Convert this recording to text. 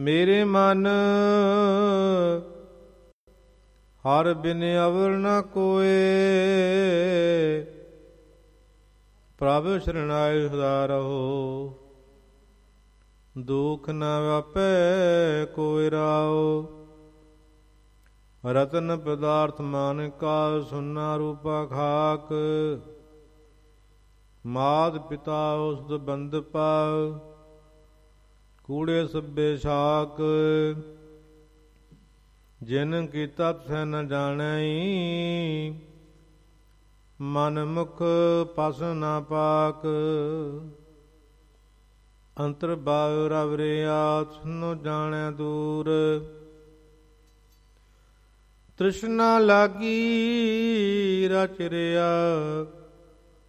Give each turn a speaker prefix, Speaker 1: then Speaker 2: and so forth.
Speaker 1: ਮੇਰੇ ਮਨ ਹਰ ਬਿਨ ਅਵਰ ਨ ਕੋਏ, ਪ੍ਰਭ ਸ਼ਰਨਾਇ ਸਦਾ ਰਹੋ। ਦੁਖ ਨ ਵਾਪੈ ਕੋਈ ਰਾਓ, ਰਤਨ ਪਦਾਰਥ ਮਾਨਿਕਾ ਸੁਨਾ ਰੂਪਾ ਖਾਕ। ਮਾਤ ਪਿਤਾ ਉਸਦ ਬੰਦਪਾ, ਕੂੜੇ ਸੱਬੇ ਛਾਕ। ਜਿਨ ਕੀਤਾ ਤਿਸੈ ਨ ਜਾਣੈ, ਮਨ ਮੁਖ ਪਸ ਨ ਪਾਕ। ਅੰਤਰ ਬਾਹੁ ਰਵ ਰਿਆ, ਤਿਸਨੋ ਜਾਣੈ ਦੂਰ। ਤ੍ਰਿਸ਼ਨਾ ਲਾਗੀ ਰਚ ਰਿਆ,